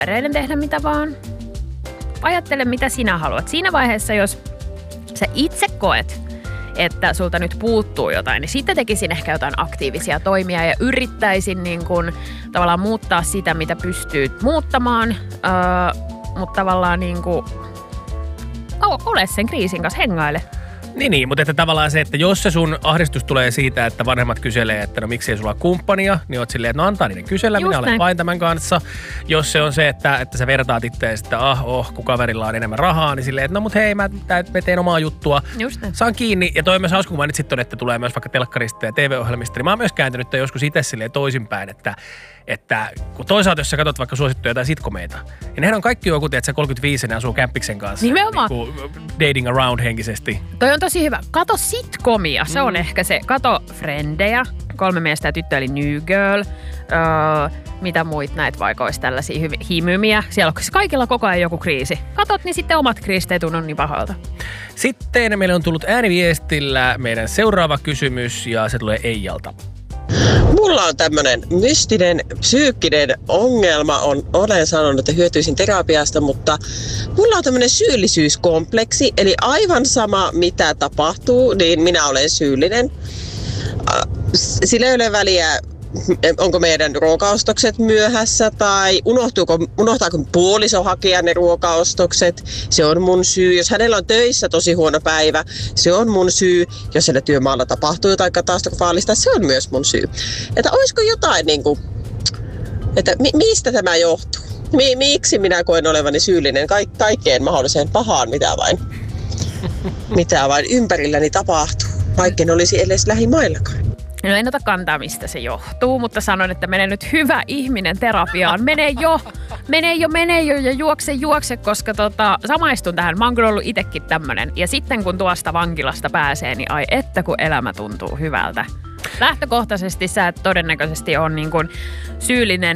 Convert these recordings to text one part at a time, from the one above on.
kavereiden tehdä mitä vaan. Ajattele, mitä sinä haluat. Siinä vaiheessa, jos sä itse koet, että sulta nyt puuttuu jotain, niin sitten tekisin ehkä jotain aktiivisia toimia ja yrittäisin niin kuin tavallaan muuttaa sitä, mitä pystyy muuttamaan, mutta tavallaan niin kuin ole sen kriisin kanssa, hengaile. Niin, mutta että tavallaan se, että jos se sun ahdistus tulee siitä, että vanhemmat kyselee, että no miksi ei sulla ole kumppania, niin oot silleen, että no antaa niiden kysellä, minä olen vain tämän kanssa. Jos se on se, että sä vertaat itseäsi, että kun kaverilla on enemmän rahaa, niin silleen, että no mut hei, mä teen omaa juttua. Saan kiinni. Ja toi myös hauska, kun mainitsit ton, että tulee myös vaikka telkkarista ja TV-ohjelmista, niin mä oon myös kääntynyt joskus itse silleen toisinpäin, että kun toisaalta, jos sä katsot vaikka suosittuja jotain sitcomeita, niin nehän on kaikki joku, että sä 35 ja asuu kämppiksen kanssa. Nimenomaan. Niin dating around henkisesti. Toi on tosi hyvä. Kato sitcomia, se on ehkä se. Kato Frendejä, 3 miestä ja tyttö eli New Girl. Mitä muit näitä vaikka olisi tällaisia himymiä. Siellä on kaikilla koko ajan joku kriisi. Katot, niin sitten omat kriisit ei tunnu niin pahalta. Sitten meille on tullut ääniviestillä meidän seuraava kysymys ja se tulee Eijalta. Mulla on tämmönen mystinen psyykkinen ongelma. Olen sanonut, että hyötyisin terapiasta, mutta mulla on tämmönen syyllisyyskompleksi. Eli aivan sama mitä tapahtuu, niin minä olen syyllinen. Sillä ei ole väliä, onko meidän ruokaostokset myöhässä tai unohtaako puoliso hakea ne ruokaostokset. Se on mun syy. Jos hänellä on töissä tosi huono päivä, se on mun syy. Jos siellä työmaalla tapahtuu jotain katastrofaalista, se on myös mun syy. Että olisiko jotain niinku, että mistä tämä johtuu? Miksi minä koen olevani syyllinen kaikkeen mahdolliseen pahaan, mitä vain ympärilläni tapahtuu, vaikka en olisi edes lähimaillakaan. No en ota kantaa, mistä se johtuu, mutta sanon, että mene nyt hyvä ihminen terapiaan. Mene jo ja juokse, koska samaistun tähän. Mä oon kyllä ollut itsekin tämmönen. Ja sitten kun tuosta vankilasta pääsee, niin ai että kun elämä tuntuu hyvältä. Lähtökohtaisesti sä et todennäköisesti on niin kuin syyllinen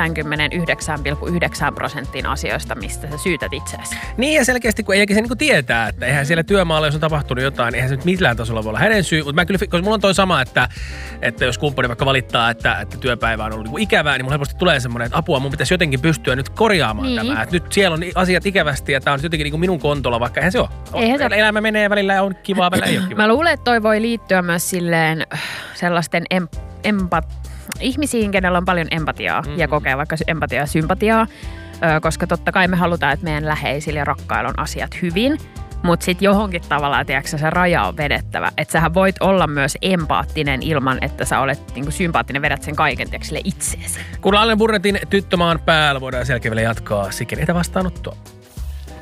99,9% asioista, mistä sä syytät itseäsi. Niin ja selkeästi, kun eikä se niin kuin tietää, että eihän siellä työmaalla, jos on tapahtunut jotain, eihän se nyt millään tasolla voi olla hänen syy. Mutta mä kyllä, koska mulla on toi sama, että jos kumppani vaikka valittaa, että työpäivä on ollut niin kuin ikävää, niin mulla helposti tulee semmoinen, että apua, mun pitäisi jotenkin pystyä nyt korjaamaan tämä. Että nyt siellä on asiat ikävästi ja tää on jotenkin niin kuin minun kontolla, vaikka eihän se ole. Elämä menee välillä ja on kivaa, välillä ei ole kivaa. Mä luulen, että toi voi liittyä myös silleen sellaisten ihmisiin, kenellä on paljon empatiaa ja kokee vaikka empatiaa ja sympatiaa, koska totta kai me halutaan, että meidän läheisillä ja rakkailla on asiat hyvin, mutta sitten johonkin tavallaan, tiedätkö, se raja on vedettävä. Että sähän voit olla myös empaattinen ilman, että sä olet niin kuin sympaattinen, vedät sen kaiken, tiedätkö, itseesi. Kun Allen Burnetin Tyttömaan päällä voidaan selkeä vielä jatkaa sikeleitä vastaanottoa.